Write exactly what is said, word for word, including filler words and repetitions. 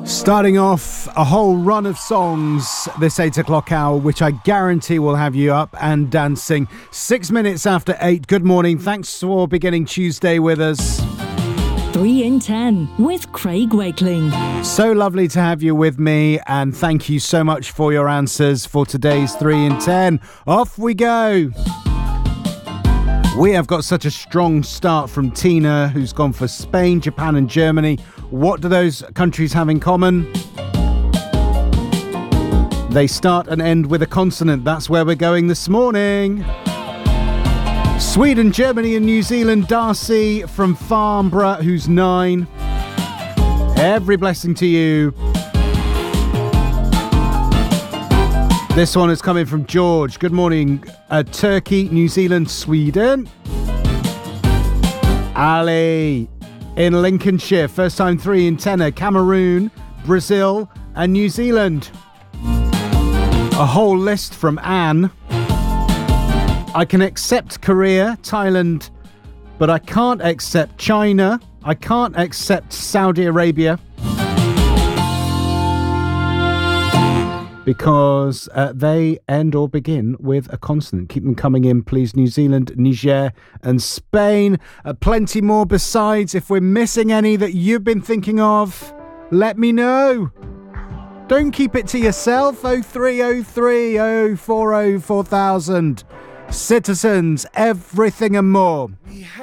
Starting off a whole run of songs this eight o'clock hour, which I guarantee will have you up and dancing. Six minutes after eight. Good morning. Thanks for beginning Tuesday with us. three in ten with Craig Wakeling. So lovely to have you with me, and thank you so much for your answers for today's three in ten. Off we go. We have got such a strong start from Tina, who's gone for Spain, Japan and Germany. What do those countries have in common? They start and end with a consonant. That's where we're going this morning. Sweden, Germany and New Zealand. Darcy from Farnborough, who's nine. Every blessing to you. This one is coming from George. Good morning. Uh, Turkey, New Zealand, Sweden. Ali in Lincolnshire. First time three in tenor. Cameroon, Brazil and New Zealand. A whole list from Anne. I can accept Korea, Thailand, but I can't accept China. I can't accept Saudi Arabia. Because uh, they end or begin with a consonant. Keep them coming in, please. New Zealand, Niger and Spain. Uh, plenty more besides. If we're missing any that you've been thinking of, let me know. Don't keep it to yourself. oh three oh three oh four oh four thousand. Citizens, everything and more.